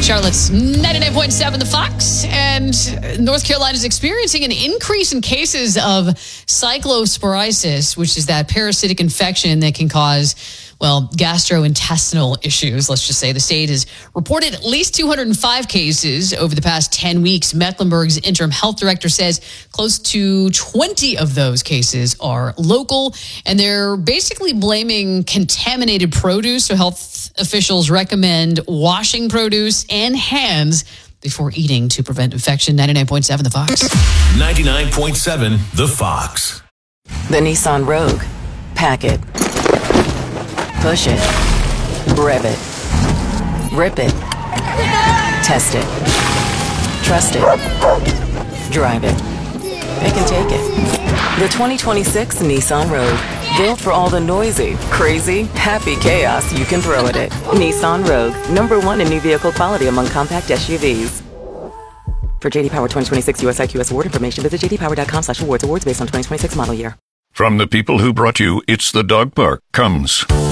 Charlotte's 99.7 The Fox, and North Carolina is experiencing an increase in cases of cyclosporiasis, which is that parasitic infection that can cause, gastrointestinal issues. Let's just say the state has reported at least 205 cases over the past 10 weeks. Mecklenburg's interim health director says close to 20 of those cases are local, and they're basically blaming contaminated produce. So health officials recommend washing produce and hands before eating to prevent infection. 99.7 The Fox. 99.7 The Fox. The Nissan Rogue. Pack it. Push it. Rev it. Rip it. Test it. Trust it. Drive it. Pick and take it. The 2026 Nissan Rogue. Built for all the noisy, crazy, happy chaos you can throw at it. Nissan Rogue. #1 in new vehicle quality among compact SUVs. For JD Power 2026 US IQS award information, visit jdpower.com/awards. Awards based on 2026 model year. From the people who brought you It's the Dog Park comes